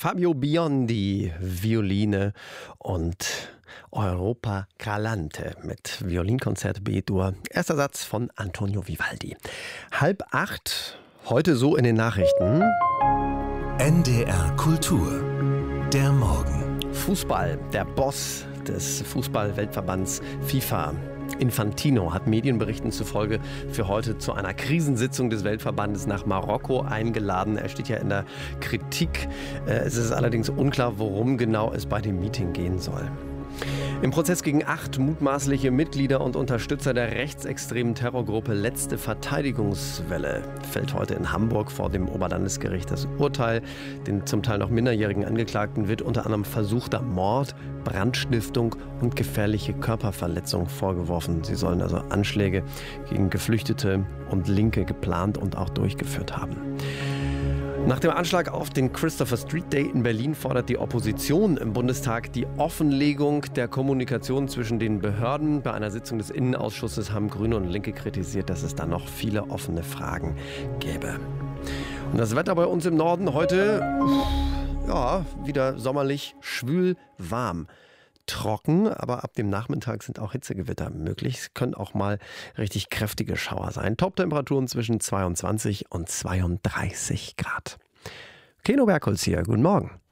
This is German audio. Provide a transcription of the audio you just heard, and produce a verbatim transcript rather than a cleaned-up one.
Fabio Biondi, Violine und Europa Galante mit Violinkonzert B-Dur. Erster Satz von Antonio Vivaldi. Halb acht, heute so in den Nachrichten. N D R Kultur, der Morgen. Fußball, der Boss des Fußball-Weltverbands FIFA. Infantino hat Medienberichten zufolge für heute zu einer Krisensitzung des Weltverbandes nach Marokko eingeladen. Er steht ja in der Kritik. Es ist allerdings unklar, worum genau es bei dem Meeting gehen soll. Im Prozess gegen acht mutmaßliche Mitglieder und Unterstützer der rechtsextremen Terrorgruppe Letzte Verteidigungswelle fällt heute in Hamburg vor dem Oberlandesgericht das Urteil. Den zum Teil noch minderjährigen Angeklagten wird unter anderem versuchter Mord, Brandstiftung und gefährliche Körperverletzung vorgeworfen. Sie sollen also Anschläge gegen Geflüchtete und Linke geplant und auch durchgeführt haben. Nach dem Anschlag auf den Christopher Street Day in Berlin fordert die Opposition im Bundestag die Offenlegung der Kommunikation zwischen den Behörden. Bei einer Sitzung des Innenausschusses haben Grüne und Linke kritisiert, dass es da noch viele offene Fragen gäbe. Und das Wetter bei uns im Norden heute, ja, wieder sommerlich, schwül, warm. Trocken, aber ab dem Nachmittag sind auch Hitzegewitter möglich. Es können auch mal richtig kräftige Schauer sein. Toptemperaturen zwischen zweiundzwanzig und zweiunddreißig Grad. Keno Bergholz hier, guten Morgen.